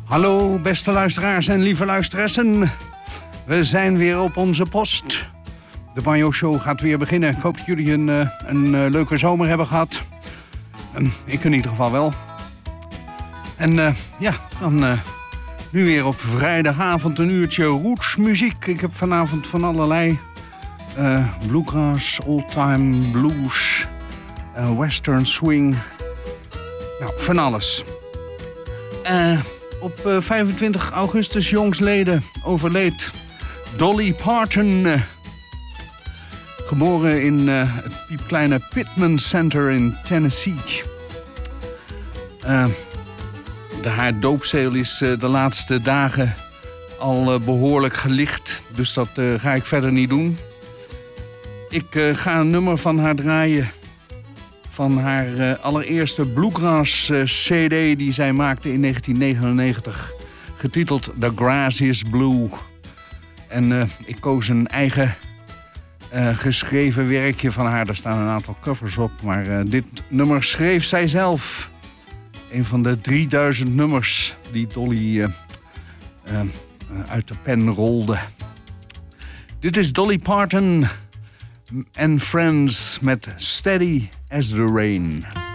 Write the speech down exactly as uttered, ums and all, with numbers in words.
Hallo beste luisteraars en lieve luisteressen. We zijn weer op onze post. De Banjo Show gaat weer beginnen. Ik hoop dat jullie een, uh, een uh, leuke zomer hebben gehad. Um, ik in ieder geval wel. En uh, ja, dan uh, nu weer op vrijdagavond een uurtje rootsmuziek. Ik heb vanavond van allerlei uh, bluegrass, oldtime blues, uh, western swing. Nou, van alles. Uh, op uh, vijfentwintig augustus jongsleden overleed Dolly Parton. Uh, geboren in uh, het piepkleine Pittman Center in Tennessee. Uh, de, haar doopcel is uh, de laatste dagen al uh, behoorlijk gelicht. Dus dat uh, ga ik verder niet doen. Ik uh, ga een nummer van haar draaien. Van haar uh, allereerste bluegrass uh, C D die zij maakte in negentien negenennegentig. Getiteld The Grass is Blue. En uh, ik koos een eigen uh, geschreven werkje van haar. Daar staan een aantal covers op. Maar uh, dit nummer schreef zij zelf. Een van de drieduizend nummers die Dolly uh, uh, uit de pen rolde. Dit is Dolly Parton and Friends met Steady as the Rain.